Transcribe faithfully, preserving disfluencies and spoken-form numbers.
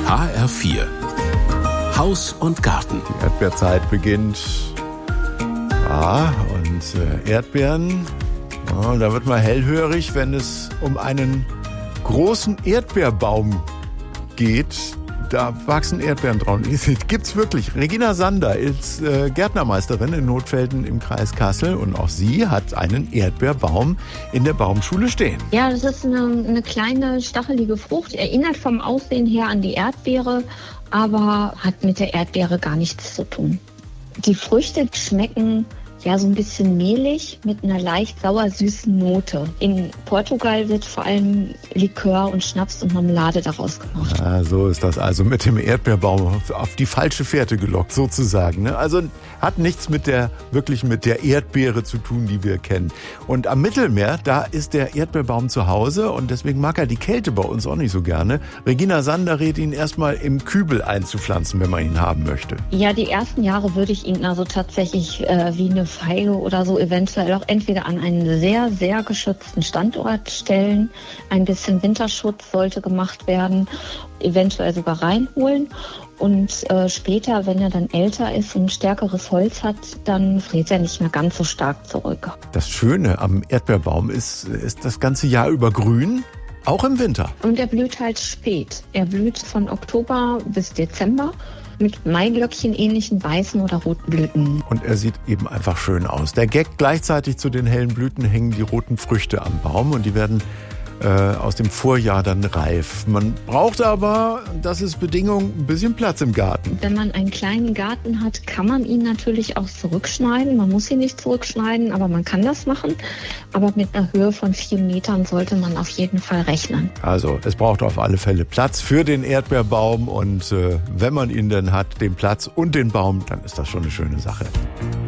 H R vier Haus und Garten. Die Erdbeerzeit beginnt. Ja, und äh, Erdbeeren, ja, da wird man hellhörig, wenn es um einen großen Erdbeerbaum geht. Da wachsen Erdbeeren drauf. Gibt's wirklich. Regina Sander ist äh, Gärtnermeisterin in Notfelden im Kreis Kassel und auch sie hat einen Erdbeerbaum in der Baumschule stehen. Ja, das ist eine, eine kleine stachelige Frucht, erinnert vom Aussehen her an die Erdbeere, aber hat mit der Erdbeere gar nichts zu tun. Die Früchte schmecken ja so ein bisschen mehlig mit einer leicht sauer-süßen Note. In Portugal wird vor allem Likör und Schnaps und Marmelade daraus gemacht. Ja, so ist das also mit dem Erdbeerbaum auf die falsche Fährte gelockt, sozusagen. Ne? Also hat nichts mit der, wirklich mit der Erdbeere zu tun, die wir kennen. Und am Mittelmeer, da ist der Erdbeerbaum zu Hause und deswegen mag er die Kälte bei uns auch nicht so gerne. Regina Sander rät ihn erstmal im Kübel einzupflanzen, wenn man ihn haben möchte. Ja, die ersten Jahre würde ich ihn also tatsächlich äh, wie eine Feige oder so eventuell auch entweder an einen sehr, sehr geschützten Standort stellen. Ein bisschen Winterschutz sollte gemacht werden, eventuell sogar reinholen. Und äh, später, wenn er dann älter ist und stärkeres Holz hat, dann friert er nicht mehr ganz so stark zurück. Das Schöne am Erdbeerbaum ist, ist das ganze Jahr über grün. Auch im Winter. Und er blüht halt spät. Er blüht von Oktober bis Dezember mit Maiglöckchen ähnlichen weißen oder roten Blüten. Und er sieht eben einfach schön aus. Der Gag, gleichzeitig zu den hellen Blüten hängen die roten Früchte am Baum und die werden äh, aus dem Vorjahr dann reif. Man braucht aber, das ist Bedingung, ein bisschen Platz im Garten. Wenn man einen kleinen Garten hat, kann man ihn natürlich auch zurückschneiden. Man muss ihn nicht zurückschneiden, aber man kann das machen. Aber mit einer Höhe von vier Metern sollte man auf jeden Fall rechnen. Also es braucht auf alle Fälle Platz für den Erdbeerbaum und äh, wenn man ihn dann hat, den Platz und den Baum, dann ist das schon eine schöne Sache.